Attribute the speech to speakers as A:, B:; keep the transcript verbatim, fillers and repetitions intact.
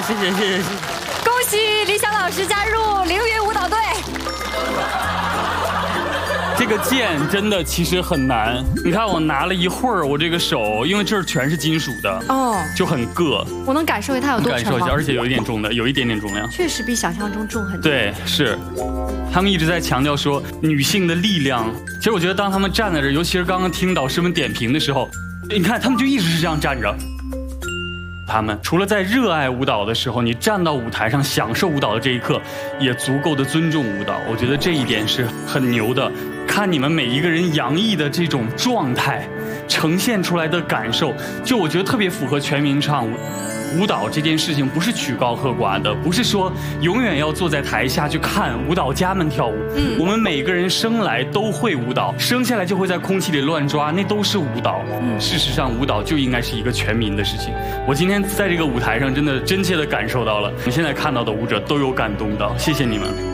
A: 谢谢谢谢谢谢。
B: 恭喜李想老师加入凌云舞蹈队。
A: 这个剑真的其实很难，你看我拿了一会儿，我这个手因为这儿全是金属的，哦，就很硌。
B: 我能感受一下它有多沉吗？
A: 感受一下，而且有一点重的，有一点点重量。
B: 确实比想象中重很多。
A: 对，是。他们一直在强调说女性的力量，其实我觉得当他们站在这，尤其是刚刚听导师们点评的时候，你看他们就一直是这样站着。他们除了在热爱舞蹈的时候，你站到舞台上享受舞蹈的这一刻，也足够的尊重舞蹈。我觉得这一点是很牛的。看你们每一个人洋溢的这种状态，呈现出来的感受，就我觉得特别符合全民唱舞。舞蹈这件事情不是曲高和寡的，不是说永远要坐在台下去看舞蹈家们跳舞。嗯，我们每个人生来都会舞蹈，生下来就会在空气里乱抓，那都是舞蹈。嗯，事实上舞蹈就应该是一个全民的事情。我今天在这个舞台上真的真切的感受到了，你现在看到的舞者都有感动到，谢谢你们。